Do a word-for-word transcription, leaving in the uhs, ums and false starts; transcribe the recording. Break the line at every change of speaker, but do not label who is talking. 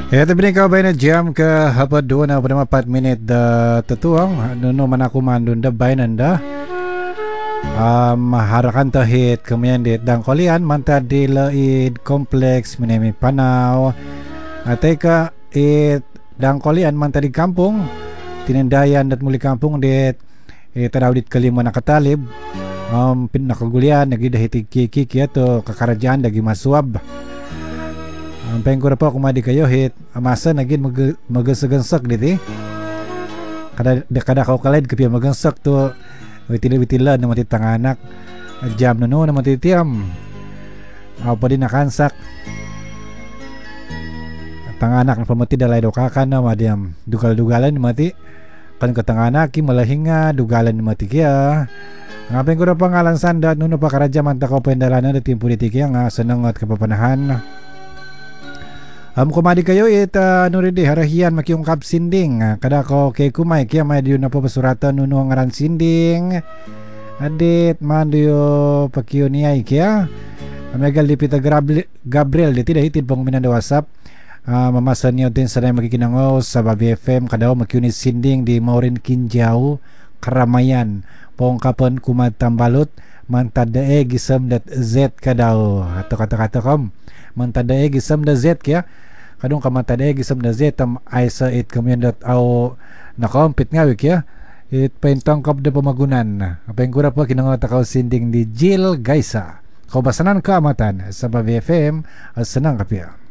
Ya, tapi kau bayar jam ke apa dua na pada empat minit dah tetuang. Nuno mana aku mandun dah bayar anda. Um, harakan tahit kemudian di dang kalian mantah di leid kompleks menemi panau. Ateka it dang kalian mantah di kampung tinendayan dat muli kampung di eh tadawdit kelima nakatalib. Um, pin nakagulian nagi dah hiti kiki atau kekarajaan dagi masuab. Ang pengkura po kumadi kayo hit amasa nagin mag magasagansak diti kada kada kau kaled kapya magansak to witila-witila na matitanganak jam no no na matitiam aw pa din nakansak tanganak na pamati dalay do kakan na madiam dugal-dugalan ni mati kan katanganak ki malahinga dugalan ni mati kya ang pengkura pangalan sanda nuno pa karaja man ta ko pendalanan da timpo diti kya nga senengot kapapanahan. Um, kumadi kayo it uh, nuri di harahian makiungkap sinding uh, kada ko kay kumay kaya may diyo na po pasuratan nuno ang ngaran sinding adit man diyo pakiyo niyay kaya amegal di pita Gabriel di tidak hitid pang minanda WhatsApp uh, mamasan niyo din sa na makikinangaw sa Babi F M kadaw makiyo ni sinding di Maurin Kinjaw Karamayan pongkapan kumatambalot mantadae gisam dat Z kadaw ato kata-kata kom mantadae gisam da Z kaya kadung kamatadae gisam da Z tam ay sa it kamyan dat aw nakampit nga wik ya it paintangkap da pamagunan apengkura po kinangaw takaw sinding di Jill Gaisa kaubasanan kaamatan sa Babi F M senang kapya.